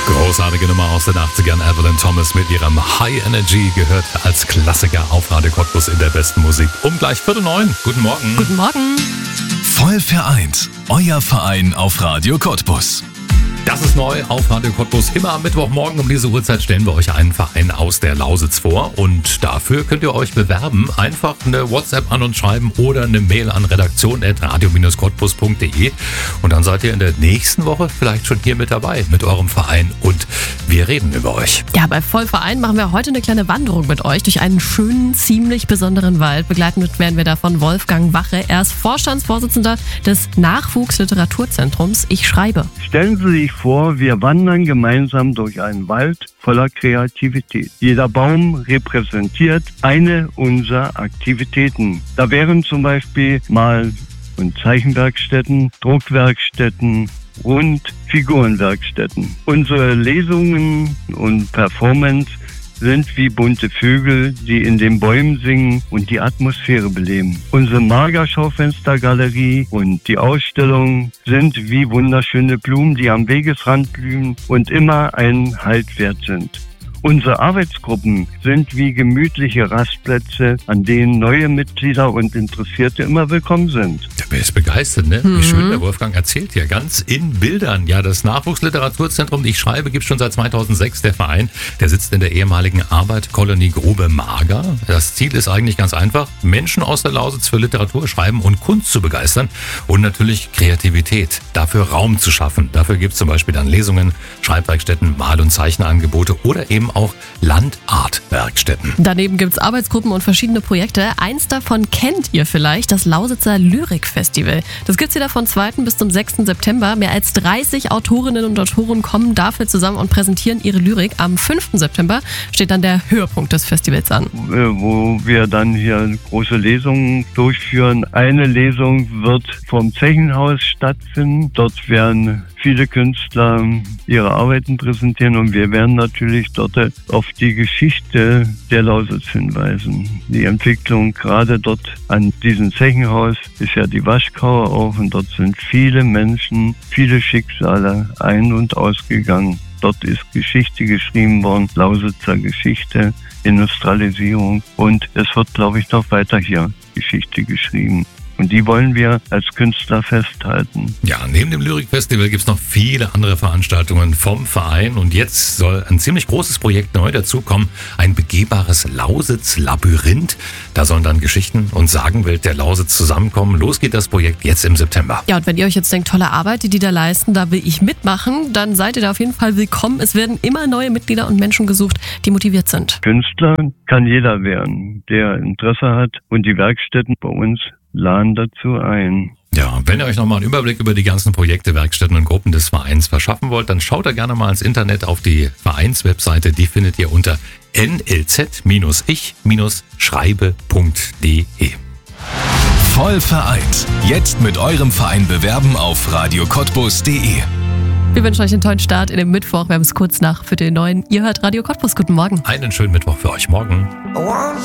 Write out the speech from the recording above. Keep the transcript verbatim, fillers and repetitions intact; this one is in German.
Großartige Nummer aus den achtzigern. Evelyn Thomas mit ihrem High Energy gehört als Klassiker auf Radio Cottbus in der besten Musik. Um gleich Viertel neun. Guten Morgen. Guten Morgen. Voll vereint. Euer Verein auf Radio Cottbus. Das ist neu auf Radio Cottbus. Immer am Mittwochmorgen um diese Uhrzeit stellen wir euch einen Verein aus der Lausitz vor. Und dafür könnt ihr euch bewerben. Einfach eine WhatsApp an uns schreiben oder eine Mail an redaktion at radio dash cottbus punkt de. Und dann seid ihr in der nächsten Woche vielleicht schon hier mit dabei mit eurem Verein. Und wir reden über euch. Ja, bei Vollverein machen wir heute eine kleine Wanderung mit euch durch einen schönen, ziemlich besonderen Wald. Begleitet werden wir da von Wolfgang Wache. Er ist Vorstandsvorsitzender des Nachwuchsliteraturzentrums Ich schreibe. Stellen Sie sich vor, wir wandern gemeinsam durch einen Wald voller Kreativität. Jeder Baum repräsentiert eine unserer Aktivitäten. Da wären zum Beispiel Mal- und Zeichenwerkstätten, Druckwerkstätten und Figurenwerkstätten. Unsere Lesungen und Performance sind wie bunte Vögel, die in den Bäumen singen und die Atmosphäre beleben. Unsere Marga-Schaufenstergalerie und die Ausstellung sind wie wunderschöne Blumen, die am Wegesrand blühen und immer einen Halt wert sind. Unsere Arbeitsgruppen sind wie gemütliche Rastplätze, an denen neue Mitglieder und Interessierte immer willkommen sind. Der ist begeistert, ne? Mhm. Wie schön der Wolfgang erzählt hier, ganz in Bildern. Ja, das Nachwuchsliteraturzentrum Ich schreibe gibt es schon seit zweitausendsechs, der Verein. Der sitzt in der ehemaligen Arbeiterkolonie Grube Marga. Das Ziel ist eigentlich ganz einfach, Menschen aus der Lausitz für Literatur, Schreiben und Kunst zu begeistern und natürlich Kreativität, dafür Raum zu schaffen. Dafür gibt es zum Beispiel dann Lesungen, Schreibwerkstätten, Mal- und Zeichenangebote oder eben auch Landartwerkstätten. Daneben gibt es Arbeitsgruppen und verschiedene Projekte. Eins davon kennt ihr vielleicht, das Lausitzer Lyrikfestival. Das gibt es wieder von zweiten bis zum sechsten September. Mehr als dreißig Autorinnen und Autoren kommen dafür zusammen und präsentieren ihre Lyrik. Am fünften September steht dann der Höhepunkt des Festivals an. Wo wir dann hier große Lesungen durchführen. Eine Lesung wird vom Zechenhaus stattfinden. Dort werden viele Künstler ihre Arbeiten präsentieren und wir werden natürlich dort auf die Geschichte der Lausitz hinweisen. Die Entwicklung gerade dort an diesem Zechenhaus ist ja die Waschkauer auch und dort sind viele Menschen, viele Schicksale ein- und ausgegangen. Dort ist Geschichte geschrieben worden, Lausitzer Geschichte, Industrialisierung und es wird, glaube ich, noch weiter hier Geschichte geschrieben. Und die wollen wir als Künstler festhalten. Ja, neben dem Lyrikfestival gibt es noch viele andere Veranstaltungen vom Verein. Und jetzt soll ein ziemlich großes Projekt neu dazukommen. Ein begehbares Lausitz-Labyrinth. Da sollen dann Geschichten und Sagenwelt der Lausitz zusammenkommen. Los geht das Projekt jetzt im September. Ja, und wenn ihr euch jetzt denkt, tolle Arbeit, die die da leisten, da will ich mitmachen, dann seid ihr da auf jeden Fall willkommen. Es werden immer neue Mitglieder und Menschen gesucht, die motiviert sind. Künstler kann jeder werden, der Interesse hat. Und die Werkstätten bei uns laden dazu ein. Ja, wenn ihr euch nochmal einen Überblick über die ganzen Projekte, Werkstätten und Gruppen des Vereins verschaffen wollt, dann schaut da gerne mal ins Internet auf die Vereinswebseite. Die findet ihr unter n l z ich schreibe punkt de. Voll vereint. Jetzt mit eurem Verein bewerben auf radio cottbus punkt de. Wir wünschen euch einen tollen Start in den Mittwoch. Wir haben es kurz nach Viertel neun. Ihr hört Radio Cottbus. Guten Morgen. Einen schönen Mittwoch für euch morgen.